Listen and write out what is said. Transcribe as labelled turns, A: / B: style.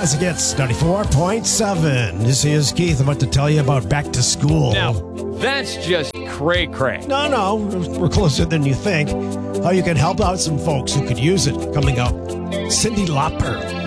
A: Classic Hits 94.7. This is Keith. I'm about to tell you about back to school.
B: Now, that's just cray-cray.
A: No, we're closer than you think. How you can help out some folks who could use it. Coming up, Cyndi Lauper.